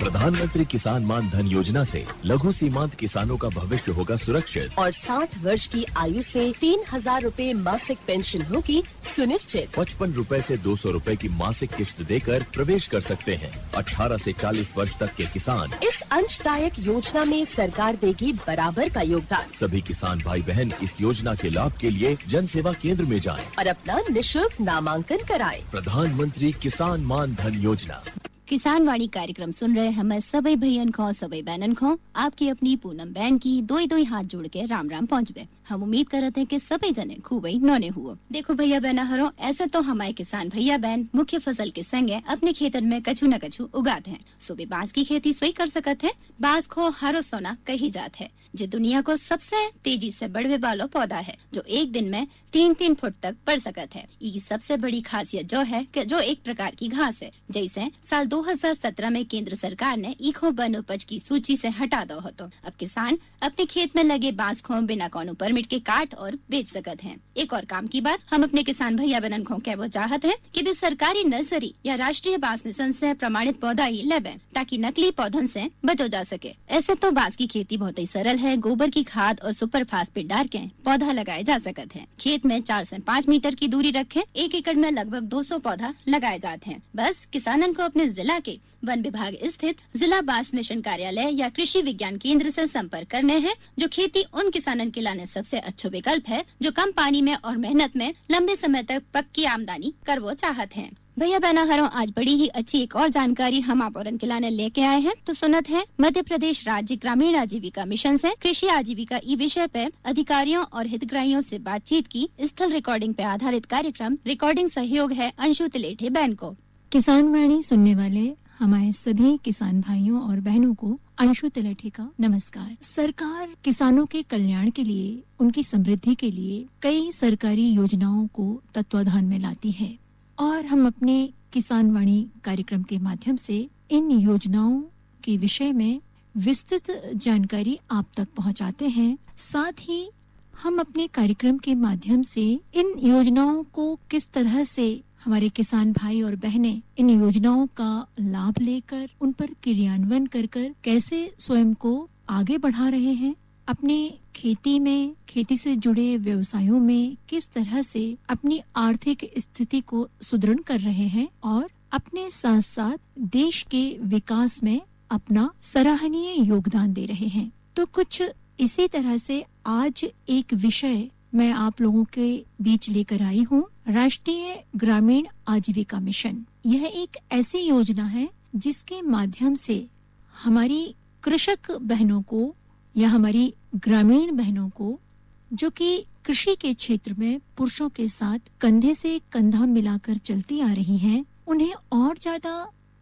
प्रधानमंत्री किसान मान धन योजना से लघु सीमांत किसानों का भविष्य होगा सुरक्षित और 60 वर्ष की आयु से 3,000 रूपए मासिक पेंशन होगी सुनिश्चित। 55 रूपए से 200 रूपए की मासिक किश्त देकर प्रवेश कर सकते हैं। 18 से 40 वर्ष तक के किसान इस अंशदायक योजना में सरकार देगी बराबर का योगदान। सभी किसान भाई बहन इस योजना के लाभ के लिए जन सेवा केंद्र में जाएं और अपना निशुल्क नामांकन कराएं। प्रधानमंत्री किसान मान धन योजना। किसान वाणी कार्यक्रम सुन रहे हमें सभी भैयन खो सभी बहनन खो आपकी अपनी पूनम बहन की दो हाथ जोड़ के राम राम पहुँचबे। हम उम्मीद करते हैं कि सभी जने खूब नौने हुए। देखो भैया बहना हरो, ऐसे तो हमारे किसान भैया बहन मुख्य फसल के संगे अपने खेतन में कछु न कछु उगाते हैं। सुबह बांस की खेती सोई कर सकते हैं। बांस को हरो सोना कही जात है, जो दुनिया को सबसे तेजी से बढ़ने वाला पौधा है, जो एक दिन में 3-3 फुट तक बढ़ सकत है। इसकी सबसे बड़ी खासियत जो है कि जो एक प्रकार की घास है। जैसे साल 2017 में केंद्र सरकार ने ईखो वन उपज की सूची से हटा दो हो, तो अब किसान अपने खेत में लगे बांस को बिना कोनो परमिट के काट और बेच सकते हैं। एक और काम की बात हम अपने किसान भैया बहन को क्या वो चाहते हैं कि भी सरकारी नर्सरी या राष्ट्रीय बांस मिशन से प्रमाणित पौधा ही लेबे, ताकि नकली पौधन से बचो जा सके। ऐसे तो बांस की खेती बहुत ही सरल है। गोबर की खाद और सुपर फास्फेट डाल के पौधा लगाए जा सकते हैं। खेत में 4 से 5 मीटर की दूरी रखें। 1 एकड़ में लगभग 200 पौधा लगाए जाते हैं। बस किसानन को अपने जिला के वन विभाग स्थित जिला बांस मिशन कार्यालय या कृषि विज्ञान केंद्र से संपर्क करने हैं। जो खेती उन किसानन के लाने सबसे अच्छा विकल्प है, जो कम पानी में और मेहनत में लंबे समय तक पक्की आमदनी करवो चाहते हैं। भैया बहना हरों, आज बड़ी ही अच्छी एक और जानकारी हम आप और लाने लेके आए हैं। तो सुनत है मध्य प्रदेश राज्य ग्रामीण आजीविका मिशन से कृषि आजीविका ई विषय पे अधिकारियों और हितग्राहियों से बातचीत की स्थल रिकॉर्डिंग पे आधारित कार्यक्रम। रिकॉर्डिंग सहयोग है अंशु तिलेठी बहन को। किसान वाणी सुनने वाले हमारे सभी किसान भाइयों और बहनों को अंशु तिलेठी का नमस्कार। सरकार किसानों के कल्याण के लिए, उनकी समृद्धि के लिए कई सरकारी योजनाओं को तत्वाधान में लाती है और हम अपने किसान वाणी कार्यक्रम के माध्यम से इन योजनाओं के विषय में विस्तृत जानकारी आप तक पहुंचाते हैं। साथ ही हम अपने कार्यक्रम के माध्यम से इन योजनाओं को किस तरह से हमारे किसान भाई और बहनें इन योजनाओं का लाभ लेकर उन पर क्रियान्वयन कर कैसे स्वयं को आगे बढ़ा रहे हैं, अपने खेती में, खेती से जुड़े व्यवसायों में किस तरह से अपनी आर्थिक स्थिति को सुदृढ़ कर रहे हैं और अपने साथ साथ देश के विकास में अपना सराहनीय योगदान दे रहे हैं। तो कुछ इसी तरह से आज एक विषय मैं आप लोगों के बीच लेकर आई हूँ। राष्ट्रीय ग्रामीण आजीविका मिशन यह एक ऐसी योजना है जिसके माध्यम से हमारी कृषक बहनों को या हमारी ग्रामीण बहनों को, जो कि कृषि के क्षेत्र में पुरुषों के साथ कंधे से कंधा मिलाकर चलती आ रही हैं, उन्हें और ज्यादा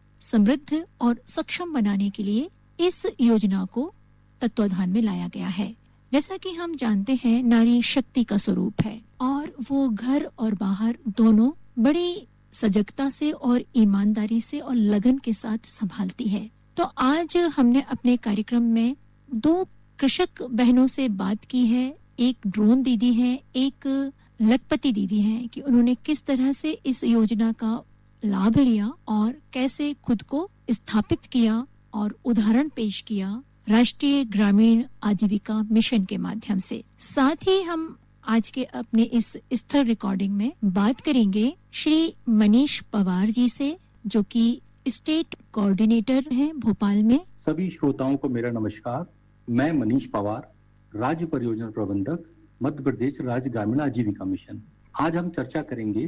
समृद्ध और सक्षम बनाने के लिए इस योजना को तत्वाधान में लाया गया है। जैसा कि हम जानते हैं, नारी शक्ति का स्वरूप है और वो घर और बाहर दोनों बड़ी सजगता से और ईमानदारी से और लगन के साथ संभालती है। तो आज हमने अपने कार्यक्रम में 2 कृषक बहनों से बात की है। एक ड्रोन दीदी है, एक लखपति दीदी है, कि उन्होंने किस तरह से इस योजना का लाभ लिया और कैसे खुद को स्थापित किया और उदाहरण पेश किया राष्ट्रीय ग्रामीण आजीविका मिशन के माध्यम से। साथ ही हम आज के अपने इस स्थल रिकॉर्डिंग में बात करेंगे श्री मनीष पवार जी से, जो कि स्टेट कोऑर्डिनेटर हैं भोपाल में। सभी श्रोताओं को मेरा नमस्कार। मैं मनीष पवार, राज्य परियोजना प्रबंधक, मध्य प्रदेश राज्य ग्रामीण आजीविका मिशन। आज हम चर्चा करेंगे